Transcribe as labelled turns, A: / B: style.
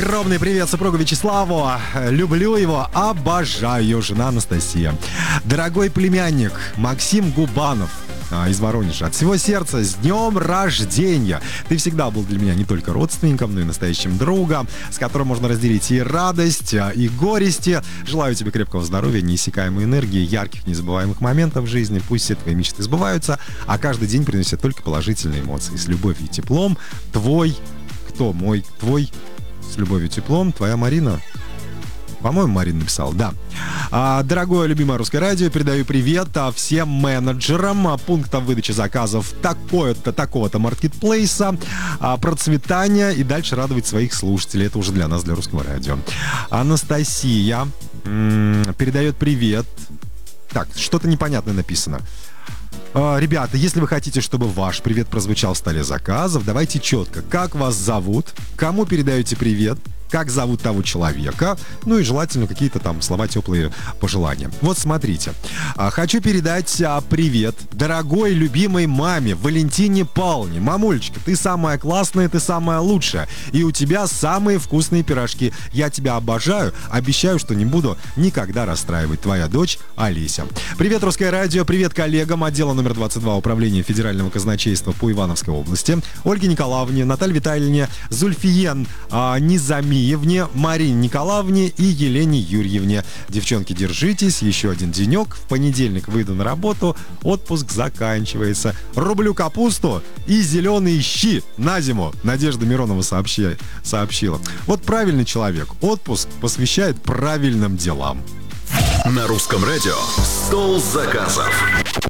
A: Огромный привет супругу Вячеславу. Люблю его, обожаю. Жена Анастасия. Дорогой племянник Максим Губанов из Воронежа. От всего сердца с днем рождения! Ты всегда был для меня не только родственником, но и настоящим другом, с которым можно разделить и радость, и горести. Желаю тебе крепкого здоровья, неиссякаемой энергии, ярких, незабываемых моментов в жизни. Пусть все твои мечты сбываются, а каждый день приносит только положительные эмоции. С любовью и теплом, твой... Кто мой? Твой? С любовью и теплом, твоя Марина. По-моему, Марина написала, да. Дорогое любимое русское радио, передаю привет всем менеджерам пунктов выдачи заказов такого-то маркетплейса, процветания и дальше радовать своих слушателей. Это уже для нас, для русского радио. Анастасия передает привет. Так, что-то непонятное написано. Ребята, если вы хотите, чтобы ваш привет прозвучал в столе заказов, давайте четко. Как вас зовут? Кому передаете привет? Как зовут того человека? Ну и желательно какие-то там слова теплые, пожелания. Вот смотрите. Хочу передать привет дорогой любимой маме Валентине Павловне. Мамулечка, ты самая классная, ты самая лучшая. И у тебя самые вкусные пирожки. Я тебя обожаю. Обещаю, что не буду никогда расстраивать. Твоя дочь Олеся. Привет, Русское радио. Привет коллегам отдела номер 22 Управления Федерального казначейства по Ивановской области. Ольге Николаевне, Наталье Витальевне, Зульфиен Низами, Марине Николаевне и Елене Юрьевне. Девчонки, держитесь, еще один денек. В понедельник выйду на работу, отпуск заканчивается. Рублю капусту и зеленые щи на зиму. Надежда Миронова сообщила. Вот правильный человек. Отпуск посвящает правильным делам.
B: На русском радио «Стол заказов».